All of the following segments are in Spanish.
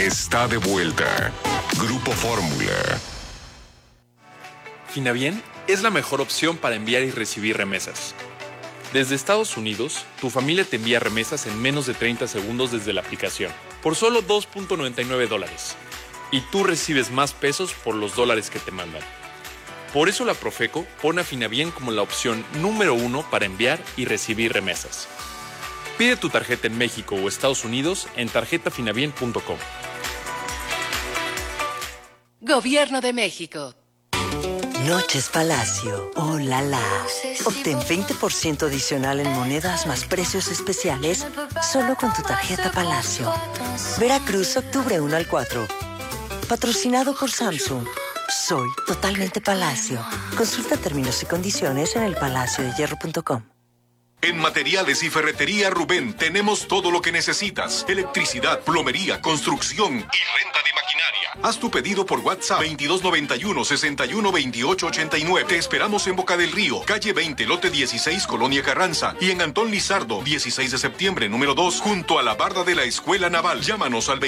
está de vuelta. Grupo Fórmula. Finabién es la mejor opción para enviar y recibir remesas. Desde Estados Unidos, tu familia te envía remesas en menos de 30 segundos desde la aplicación, por solo $2.99. Y tú recibes más pesos por los dólares que te mandan. Por eso la Profeco pone a Finabién como la opción número 1 para enviar y recibir remesas. Pide tu tarjeta en México o Estados Unidos en tarjetafinabien.com. Gobierno de México. Noches Palacio. ¡Oh, la la! Obtén 20% adicional en monedas más precios especiales solo con tu tarjeta Palacio. Veracruz, octubre 1 al 4. Patrocinado por Samsung. Soy totalmente Palacio. Consulta términos y condiciones en elpalaciodehierro.com. En Materiales y Ferretería Rubén tenemos todo lo que necesitas. Electricidad, plomería, construcción y renta de maquinaria. Haz tu pedido por WhatsApp 2291-612889. Te esperamos en Boca del Río, calle 20, lote 16, Colonia Carranza. Y en Antón Lizardo, 16 de septiembre, número 2, junto a la barda de la Escuela Naval. Llámanos al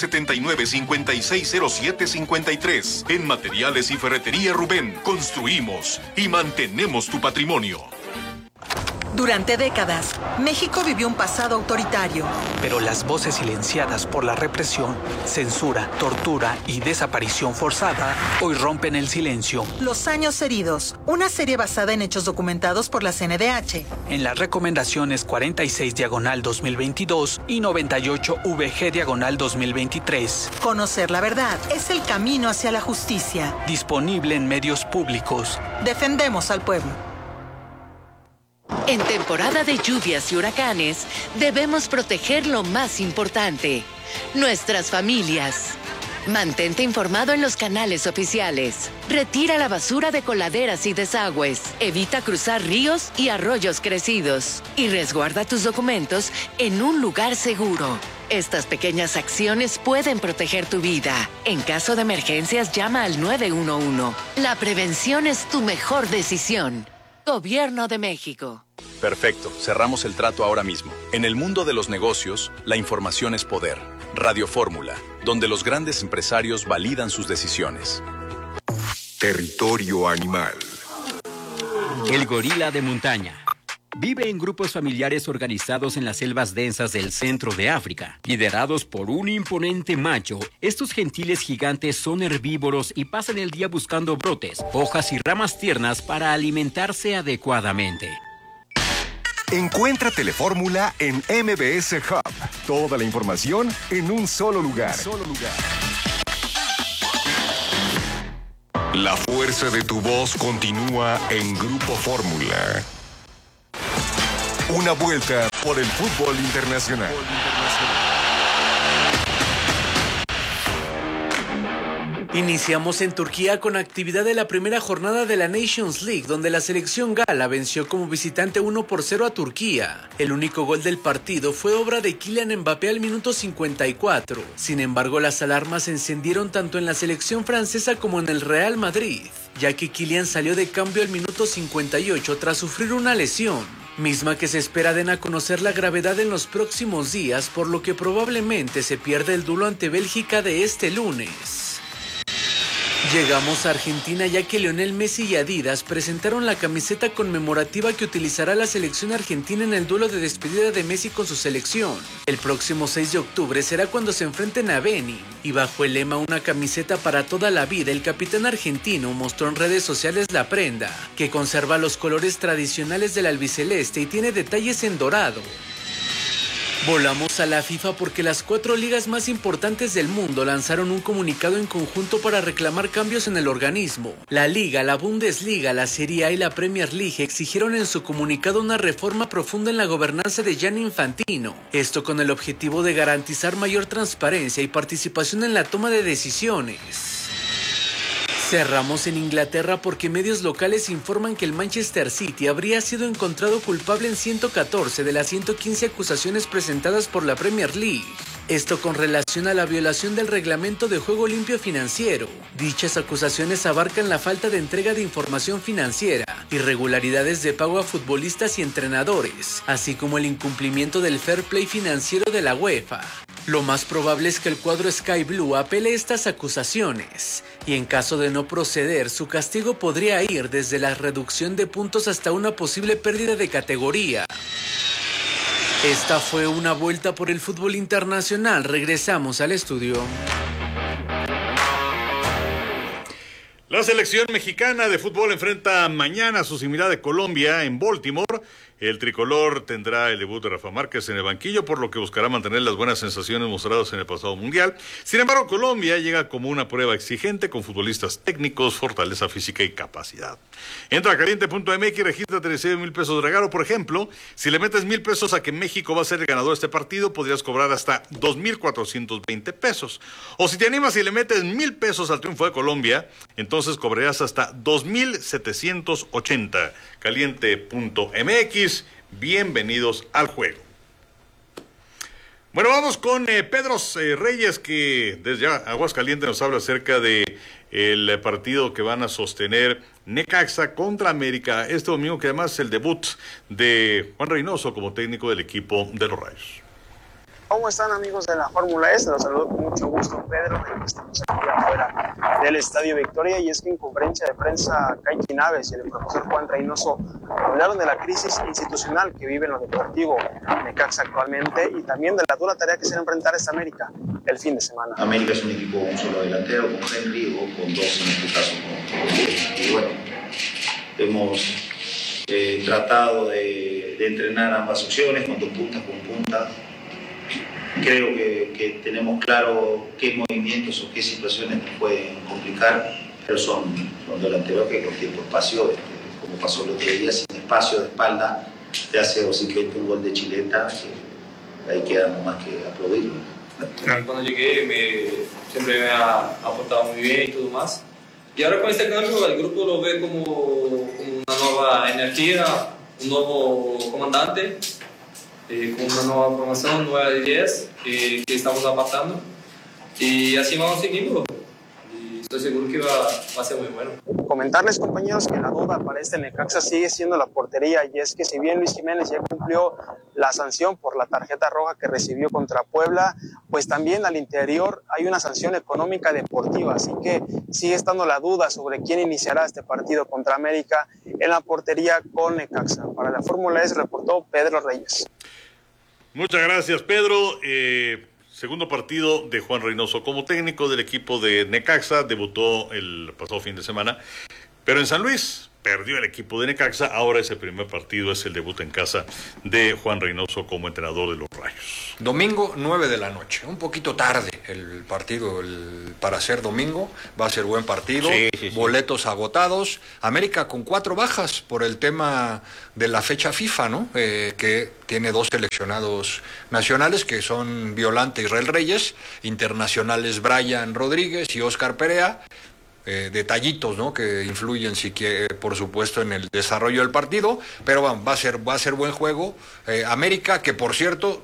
2979-560753. En Materiales y Ferretería Rubén, construimos y mantenemos tu patrimonio. Durante décadas, México vivió un pasado autoritario. Pero las voces silenciadas por la represión, censura, tortura y desaparición forzada hoy rompen el silencio. Los años heridos, una serie basada en hechos documentados por la CNDH. En las recomendaciones 46/2022 y 98/VG/2023. Conocer la verdad es el camino hacia la justicia. Disponible en medios públicos. Defendemos al pueblo. En temporada de lluvias y huracanes, debemos proteger lo más importante, nuestras familias. Mantente informado en los canales oficiales. Retira la basura de coladeras y desagües. Evita cruzar ríos y arroyos crecidos. Y resguarda tus documentos en un lugar seguro. Estas pequeñas acciones pueden proteger tu vida. En caso de emergencias, llama al 911. La prevención es tu mejor decisión. Gobierno de México. Perfecto, cerramos el trato ahora mismo. En el mundo de los negocios, la información es poder. Radio Fórmula, donde los grandes empresarios validan sus decisiones. Territorio animal. El gorila de montaña. Vive en grupos familiares organizados en las selvas densas del centro de África. Liderados por un imponente macho, estos gentiles gigantes son herbívoros y pasan el día buscando brotes, hojas y ramas tiernas para alimentarse adecuadamente. Encuentra Telefórmula en MBS Hub. Toda la información en un solo lugar. La fuerza de tu voz continúa en Grupo Fórmula. Una vuelta por el fútbol internacional. Iniciamos en Turquía con actividad de la primera jornada de la Nations League, donde la selección gala venció como visitante 1-0 a Turquía. El único gol del partido fue obra de Kylian Mbappé al minuto 54. Sin embargo, las alarmas se encendieron tanto en la selección francesa como en el Real Madrid, ya que Kylian salió de cambio al minuto 58 tras sufrir una lesión, misma que se espera den a conocer la gravedad en los próximos días, por lo que probablemente se pierda el duelo ante Bélgica de este lunes. Llegamos a Argentina, ya que Lionel Messi y Adidas presentaron la camiseta conmemorativa que utilizará la selección argentina en el duelo de despedida de Messi con su selección. El próximo 6 de octubre será cuando se enfrenten a Benin, y bajo el lema "Una camiseta para toda la vida", el capitán argentino mostró en redes sociales la prenda, que conserva los colores tradicionales del albiceleste y tiene detalles en dorado. Volamos a la FIFA porque las 4 ligas más importantes del mundo lanzaron un comunicado en conjunto para reclamar cambios en el organismo. La Liga, la Bundesliga, la Serie A y la Premier League exigieron en su comunicado una reforma profunda en la gobernanza de Gianni Infantino. Esto con el objetivo de garantizar mayor transparencia y participación en la toma de decisiones. Cerramos en Inglaterra porque medios locales informan que el Manchester City habría sido encontrado culpable en 114 de las 115 acusaciones presentadas por la Premier League. Esto con relación a la violación del reglamento de juego limpio financiero. Dichas acusaciones abarcan la falta de entrega de información financiera, irregularidades de pago a futbolistas y entrenadores, así como el incumplimiento del fair play financiero de la UEFA. Lo más probable es que el cuadro Sky Blue apele estas acusaciones, y en caso de no proceder, su castigo podría ir desde la reducción de puntos hasta una posible pérdida de categoría. Esta fue una vuelta por el fútbol internacional. Regresamos al estudio. La selección mexicana de fútbol enfrenta mañana a su similar de Colombia en Baltimore. El tricolor tendrá el debut de Rafa Márquez en el banquillo, por lo que buscará mantener las buenas sensaciones mostradas en el pasado mundial. Sin embargo, Colombia llega como una prueba exigente con futbolistas técnicos, fortaleza física y capacidad. Entra a caliente.mx y regístrate y recibe $1,000 de regalo. Por ejemplo, si le metes $1,000 a que México va a ser el ganador de este partido, podrías cobrar hasta $2,420. O si te animas y le metes $1,000 al triunfo de Colombia, entonces cobrarás hasta $2,780. Caliente.mx. Bienvenidos al juego. Bueno, vamos con Pedro Reyes, que desde Aguascalientes nos habla acerca de el partido que van a sostener Necaxa contra América este domingo, que además es el debut de Juan Reynoso como técnico del equipo de los Rayos. ¿Cómo están, amigos de la Fórmula S? Los saludo con mucho gusto, Pedro. Estamos aquí afuera del Estadio Victoria, y es que en conferencia de prensa Kaichi Naves y el profesor Juan Reynoso hablaron de la crisis institucional que vive en lo deportivo Necaxa actualmente, y también de la dura tarea que se va a enfrentar esta América el fin de semana. América es un equipo con un solo delantero, con Henry, o con dos en este caso. Y bueno, hemos tratado de entrenar ambas opciones, con dos puntas, con punta. Creo que tenemos claro qué movimientos o qué situaciones nos pueden complicar, pero son delanteros que con tiempo espacio, como pasó el otro día, sin espacio de espalda, te hace simplemente un gol de chileta, que ahí queda más que aplaudirlo. Cuando llegué siempre me ha aportado muy bien y todo más. Y ahora con este cambio el grupo lo ve como una nueva energía, un nuevo comandante. Con una nueva formación, nueva ideas que estamos adaptando, y así vamos seguindo, y estoy seguro que va a ser muy bueno. Comentarles, compañeros, que la duda para este Necaxa sigue siendo la portería, y es que si bien Luis Jiménez ya cumplió la sanción por la tarjeta roja que recibió contra Puebla, pues también al interior hay una sanción económica deportiva, así que sigue estando la duda sobre quién iniciará este partido contra América en la portería con Necaxa. Para la Fórmula S reportó Pedro Reyes. Muchas gracias, Pedro. Segundo partido de Juan Reynoso como técnico del equipo de Necaxa. Debutó el pasado fin de semana, pero en San Luis perdió el equipo de Necaxa. Ahora ese primer partido es el debut en casa de Juan Reynoso como entrenador de los Rayos. Domingo 9 de la noche, un poquito tarde el partido para ser domingo. Va a ser buen partido, sí. Boletos agotados. América con 4 bajas por el tema de la fecha FIFA, ¿no? Que tiene 2 seleccionados nacionales, que son Violante Israel Reyes, internacionales Brian Rodríguez y Oscar Perea. Detallitos, ¿no?, que influyen, por supuesto, en el desarrollo del partido, pero bueno, va a ser buen juego. América, que por cierto,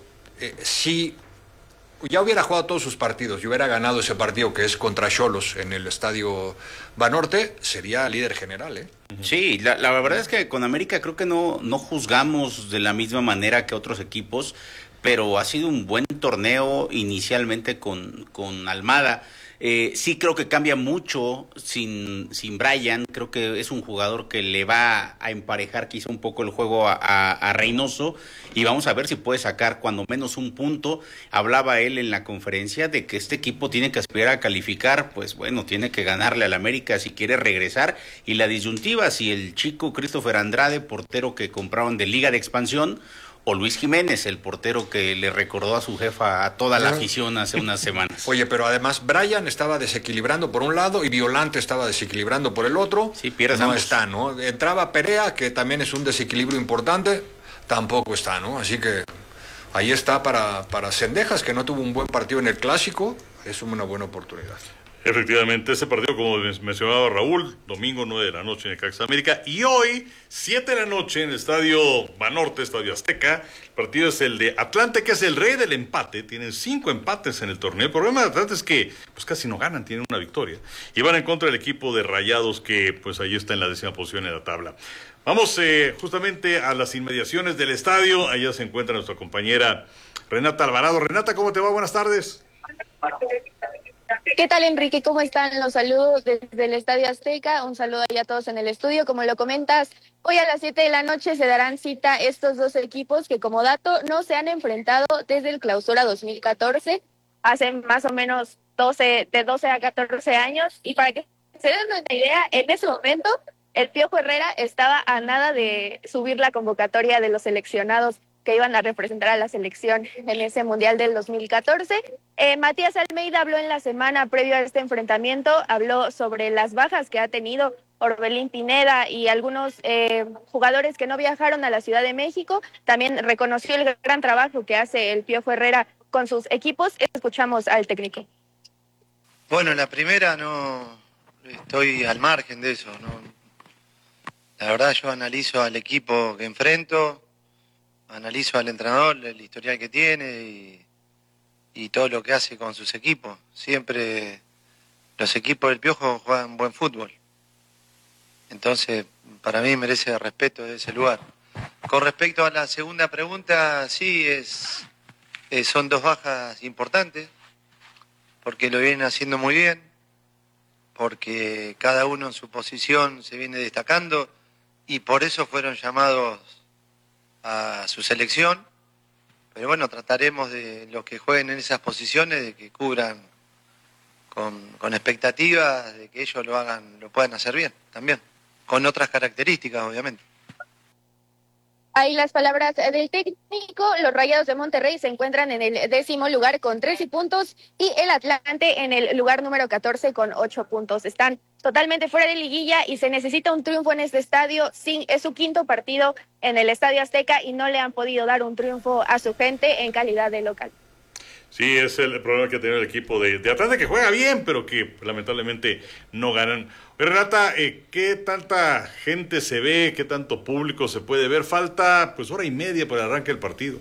si ya hubiera jugado todos sus partidos y hubiera ganado ese partido que es contra Xolos en el Estadio Banorte, sería líder general, ¿eh? Sí, la verdad es que con América creo que no juzgamos de la misma manera que otros equipos, pero ha sido un buen torneo inicialmente con Almada. Sí creo que cambia mucho sin Brian. Creo que es un jugador que le va a emparejar quizá un poco el juego a Reynoso, y vamos a ver si puede sacar cuando menos un punto. Hablaba él en la conferencia de que este equipo tiene que aspirar a calificar, pues bueno, tiene que ganarle al América si quiere regresar, y la disyuntiva si el chico Christopher Andrade, portero que compraron de Liga de Expansión, o Luis Jiménez, el portero que le recordó a su jefa a toda la afición hace unas semanas. Oye, pero además Brian estaba desequilibrando por un lado y Violante estaba desequilibrando por el otro. Sí, pierdes no ambos. Está, ¿no? Entraba Perea, que también es un desequilibrio importante, tampoco está, ¿no? Así que ahí está para Cendejas, que no tuvo un buen partido en el Clásico, es una buena oportunidad. Efectivamente, ese partido, como mencionaba Raúl, domingo 9 de la noche en el Necaxa América, y hoy 7 de la noche en el Estadio Banorte, Estadio Azteca. El partido es el de Atlante, que es el rey del empate. Tienen 5 empates en el torneo. El problema de Atlante es que pues casi no ganan, tienen una victoria, y van en contra del equipo de Rayados, que pues ahí está en la 10ª posición en la tabla. Vamos justamente a las inmediaciones del estadio. Allá se encuentra nuestra compañera Renata Alvarado. Renata, ¿cómo te va? Buenas tardes. ¿Qué tal, Enrique? ¿Cómo están? Los saludos desde el Estadio Azteca. Un saludo allá a todos en el estudio. Como lo comentas, hoy a las 7 de la noche se darán cita estos dos equipos que, como dato, no se han enfrentado desde el Clausura 2014, hace más o menos de 12 a 14 años. Y para que se den una idea, en ese momento el Piojo Herrera estaba a nada de subir la convocatoria de los seleccionados que iban a representar a la selección en ese Mundial del 2014. Matías Almeida habló en la semana previo a este enfrentamiento, habló sobre las bajas que ha tenido Orbelín Pineda y algunos jugadores que no viajaron a la Ciudad de México. También reconoció el gran trabajo que hace el Piojo Herrera con sus equipos. Escuchamos al técnico. Bueno, en la primera no estoy al margen de eso, ¿no? La verdad, yo analizo al equipo que enfrento, analizo al entrenador, el historial que tiene y todo lo que hace con sus equipos. Siempre los equipos del Piojo juegan buen fútbol. Entonces, para mí merece respeto de ese lugar. Con respecto a la segunda pregunta, sí, son dos bajas importantes, porque lo vienen haciendo muy bien, porque cada uno en su posición se viene destacando y por eso fueron llamados a su selección. Pero bueno, trataremos de los que jueguen en esas posiciones de que cubran con expectativas de que ellos lo puedan hacer bien también, con otras características obviamente. Ahí las palabras del técnico. Los Rayados de Monterrey se encuentran en el 10º lugar con 13 puntos y el Atlante en el lugar número 14 con 8 puntos. Están totalmente fuera de liguilla y se necesita un triunfo en este estadio. Es su quinto partido en el Estadio Azteca y no le han podido dar un triunfo a su gente en calidad de local. Sí, es el problema que tiene el equipo de Atlante, que juega bien, pero que lamentablemente no ganan. Renata, ¿qué tanta gente se ve? ¿Qué tanto público se puede ver? Falta pues hora y media para el arranque del partido.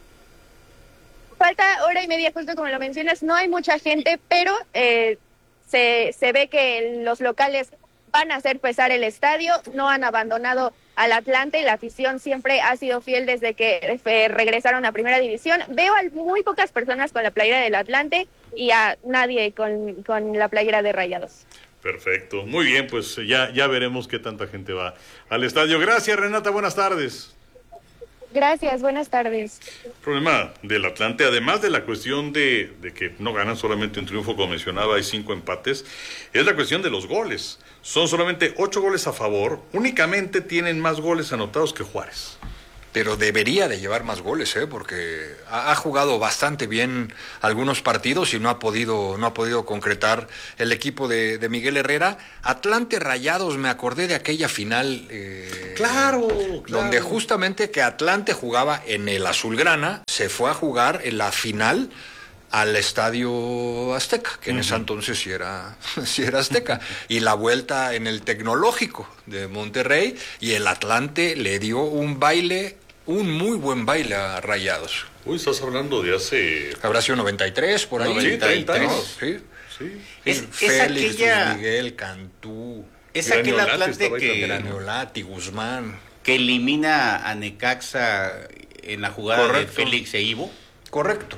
Falta hora y media, justo como lo mencionas. No hay mucha gente, pero se ve que los locales van a hacer pesar el estadio. No han abandonado al Atlante. La afición siempre ha sido fiel desde que regresaron a Primera División. Veo a muy pocas personas con la playera del Atlante y a nadie con la playera de Rayados. Perfecto, muy bien, pues ya veremos qué tanta gente va al estadio. Gracias, Renata, buenas tardes. Gracias, buenas tardes. El problema del Atlante, además de la cuestión de que no ganan solamente un triunfo, como mencionaba, hay 5 empates, es la cuestión de los goles. Son solamente 8 goles a favor, únicamente tienen más goles anotados que Juárez. Pero debería de llevar más goles, porque ha jugado bastante bien algunos partidos y no ha podido concretar el equipo de Miguel Herrera. Atlante Rayados, me acordé de aquella final, claro, donde justamente que Atlante jugaba en el azulgrana, se fue a jugar en la final al Estadio Azteca, que en ese entonces sí era Azteca, y la vuelta en el Tecnológico de Monterrey, y el Atlante le dio un muy buen baile a Rayados. Uy, estás hablando de hace... Habrá sido 93, por ahí. Sí, 30 años. Sí. Félix, Luis Miguel, Cantú. Es aquel Atlante que... Graniolati, Guzmán. Que elimina a Necaxa en la jugada de Félix e Ivo. Correcto.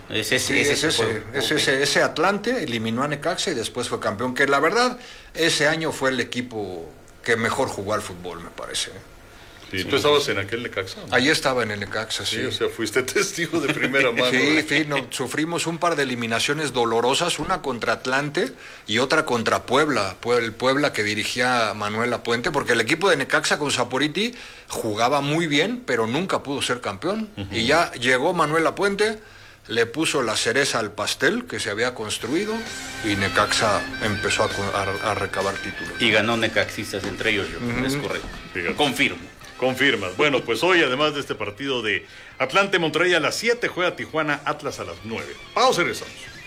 Ese Atlante eliminó a Necaxa y después fue campeón, que la verdad ese año fue el equipo que mejor jugó al fútbol, me parece. Sí, ¿tú estabas en aquel Necaxa? Ahí estaba en el Necaxa, sí. Sí, o sea, fuiste testigo de primera mano. Sí, sufrimos un par de eliminaciones dolorosas, una contra Atlante y otra contra Puebla. El Puebla que dirigía Manuel Lapuente, porque el equipo de Necaxa con Saporiti jugaba muy bien, pero nunca pudo ser campeón. Y ya llegó Manuel Lapuente, le puso la cereza al pastel que se había construido y Necaxa empezó a recabar títulos. Y ganó necaxistas, entre ellos yo. Es correcto. Fíjate. Confirmas. Bueno, pues hoy, además de este partido de Atlante Monterrey a las 7, juega Tijuana Atlas a las 9. Pausa y regresamos.